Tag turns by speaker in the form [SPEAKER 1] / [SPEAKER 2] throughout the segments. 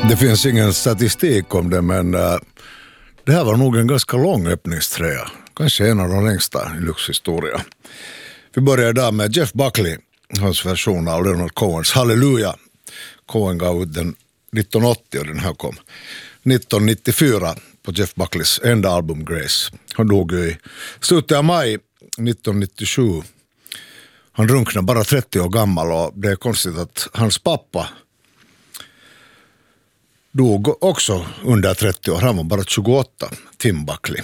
[SPEAKER 1] Det finns ingen statistik om det, men det här var nog en ganska lång öppningsträa. Kanske en av de längsta i Lux-historia. Vi börjar idag med Jeff Buckley, hans version av Leonard Cohens Halleluja. Cohen gav ut den 1980 och den här kom 1994 på Jeff Buckleys enda album Grace. Han dog i slutet av maj 1997. Han drunknade bara 30 år gammal och det är konstigt att hans pappa dog också under 30 år. Han var bara 28, Tim Buckley.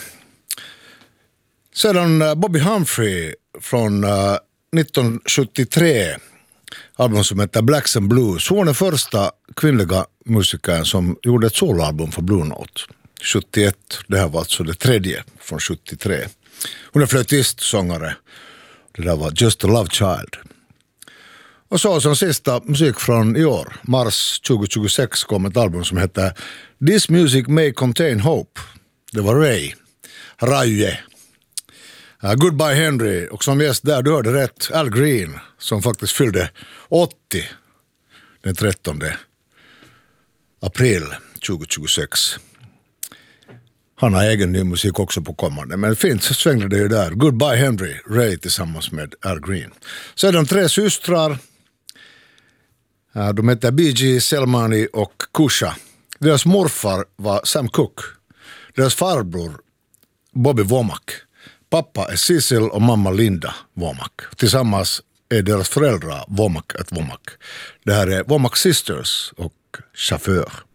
[SPEAKER 1] Sedan Bobby Humphrey från 1973, album som heter Blacks and Blues. Hon var den första kvinnliga musikern som gjorde ett soloalbum för Blue Note 71. Det här var alltså det tredje från 73. Hon är flöjtist, sångare. Det där var Just a Love Child. Och så som sista musik från i år, mars 2026, kom ett album som heter This Music May Contain Hope. Det var Raye. Goodbye Henry, och som gäst där, du hörde rätt, Al Green, som faktiskt fyllde 80 den 13 april 2026. Han har egen ny musik också på kommande, men fint så svängde det ju där. Goodbye Henry, Ray tillsammans med Al Green. Så är de tre systrar. De heter B.G. Selmani och Kusha. Deras morfar var Sam Cooke. Deras farbror Bobby Womack. Pappa är Cecil och mamma Linda Womack. Tillsammans är deras föräldrar Womack. Det här är Womack Sisters och Chaufför.